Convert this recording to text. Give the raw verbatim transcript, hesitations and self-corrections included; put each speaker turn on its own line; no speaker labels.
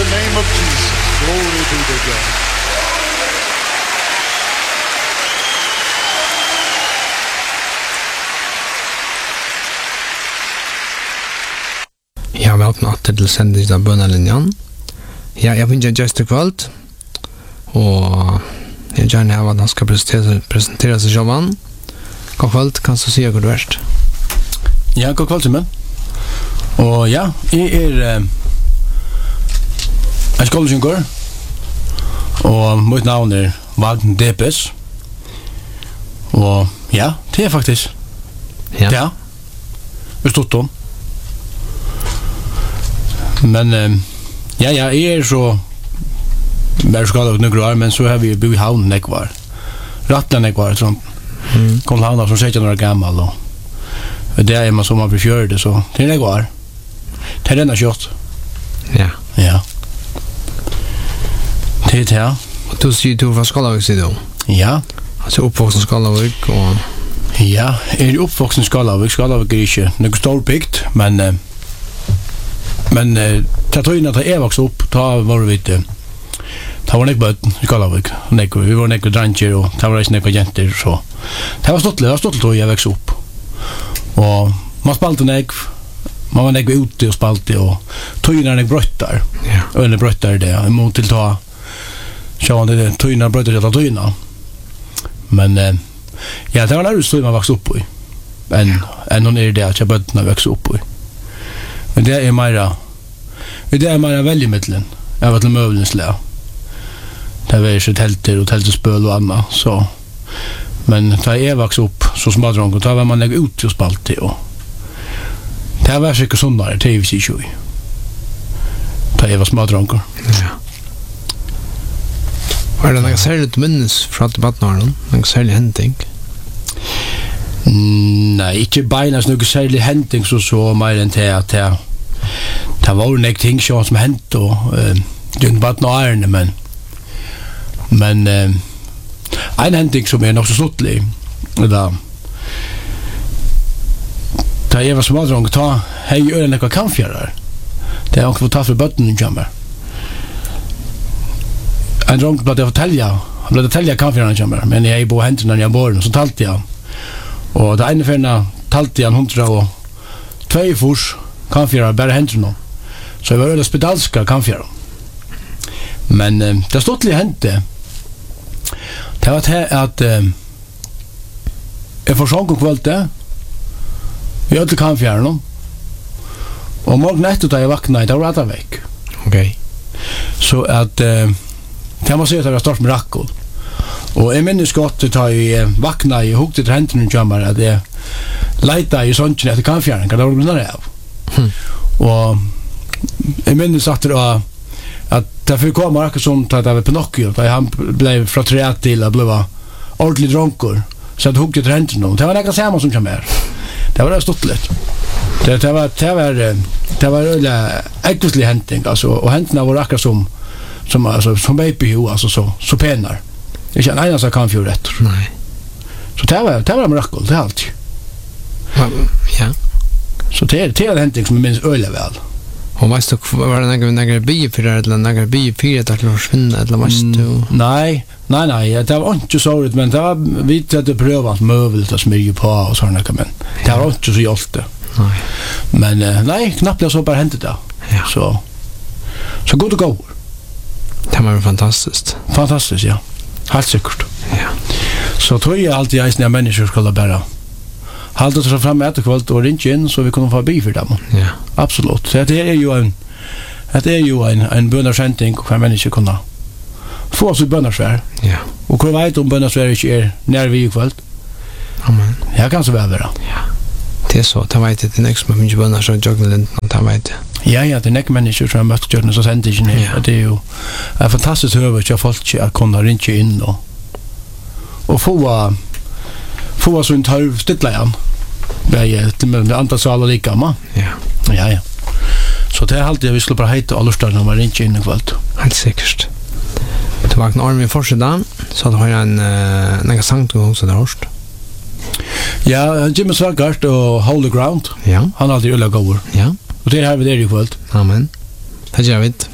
name of Jesus. Glory be to God.
Ja, velkommen til sendingen av Bønnelinjen. Ja, jeg finner en gjest i kveld, og jeg vil gjerne ha at han skal presentere, presentere seg selv. God kveld, kan du si hva du er?
Ja, god kveld, Simon. Og ja, jeg er eh, en skolesynker, og mitt navn er Vagn Depes. Og ja, det er faktisk.
Ja.
Ja, vi stod om. Men eh, ja, ja, jeg er så mer skadet av noen år, men så har vi bo i havnen ekvar. Rattlen ekvar, sånn. Mm. Kom havna som setter några gammal, og det er man som har befjörde, så det er ekvar. Det er denne kjøtt.
Ja.
Ja. Det er det, ja.
Og du sier du fra Skalavik, sier du?
Ja.
Altså oppvoksen Skalavik, og...
Ja, jeg er oppvoksen Skalavik. Skalavik er ikke noe stålbygd, men... Eh, Men eh, ta tøyna ta jeg vokste opp, ta var vi eh, ta var nek bøtten i Skalavik, vi var nek dranger og ta var ikke nek jenter, så det var stottelig, det var stottelig tøy jeg vokste opp, og man spalte nek, man var nek ute og spalte, og tøyna nek brøttar,
ja.
Øyne brøttar det, jeg må til ta sjåan det, tøyna brøttar til ta tøyna, men eh, ja, det var nærmest tøy man vokste opp i, enn en noen er det at jeg bøtten har vokst opp i. Men det er meira det er meira velgemiddelen av at møvelslæ. Det er ikke telter og teltespøl og anna, så men da jeg vokste opp så smadrong, og da var man legge ut og spalte, og det var ikke sunnare, det er vi sier jo da jeg var smadrong.
Ja. Var det noe særlig minnes fra debatten, noe særlig hending?
Nei, ikke beinas noe særlig hending så så mer enn til at det, det var nek ting som hendt og uh, dygn baden og ærene, men men uh, en hending som er nok så sluttlig da da jeg var smadrong ta hei gjør en ekka kampfjærar det er ikke fått tatt for bøtten i kjammer en drong ble det fortelja han ble det fortelja kampfjærar i kjammer men jeg bo hentet når jeg bor og så talte jeg og det ene ferna talte jeg hundra og tvei fors kampfjærar bare hentet noen så jeg var øyla spedalska kampfjærar men um, det stottlige hendte det var til at um, jeg forsånk om kvölde vi øyla kampfjærar og morgen etter da jeg vakna det var rett vekk
ok
så at um, det må si at det var stort mirakel. Og jeg minnes godt da jeg vakna i hukte til hendene kjammer at jeg leita i sånnsjen etter kampfjæren, hva det var grunnar av. Hmm. Og jeg minnes at det var at det fikk komme akkurat sånn at det var Pinocchio, da han ble fra tre til at ble ordentlig dronker, så jeg hukte til hendene. Det var nekka samme som kjammer. Det var stått litt. Det, det var det var det var øyla ekvistlig henting, altså, og hendene var akkurat som som, altså, som baby, altså, så, så penar. Ikke en eneste kan fjord etter.
Nei.
Så det var, det var en mirakel, det er alt.
Ja.
Så det er, det er en henting som jeg minns øyla vel.
Og veist du, var det noen noen byfyrer, eller noen byfyrer til å forsvinne, eller veist du?
Mm, nei, nei, nei, det var ikke så rett, men det var vi til at prøve at møvel til å smyrje på og sånn, men det var ikke så hjelp det.
Nei.
Men nei, knappt jeg så bare hentet det.
Ja.
Så, så god og god.
Det var fantastisk.
Fantastisk, ja. Helt sikkert.
Ja.
Så tror jeg alltid jeg når mennesker skulle bare halde seg frem etter kveld og ringe inn så vi kunne få by for dem.
Ja.
Absolutt. Så det er jo en det er jo en, en bønnersending hver mennesker kunne få oss i bønnersvær.
Ja.
Og hver veit om bønnersvær ikke er nær vi i kveld?
Amen.
Ja, kan så være.
Ja. Det er så, det vet jeg, det er nek som er mye bønner så jøgner lind, det vet jeg.
Ja, ja, det er nek mennesker som har møtt jøgner så sender ikke ned. Ja. Det er jo en fantastisk høve til folk at kunne ringe inn og og få få oss en tørv stidla igjen. Med andre saler like, ma.
Ja.
Ja, ja. Så det er alltid vi skulle bare heite alle steder når man ringe inn i kveld.
Helt sikkert. Det var en arm i forsida, så det har jeg en uh, nega sangt og også det hørst.
Ja, Jimmy Svagart og Holy Ground.
Ja.
Han har alltid ulla gåver.
Ja.
Og det er her vi der i kveld.
Amen. Det gjør vi.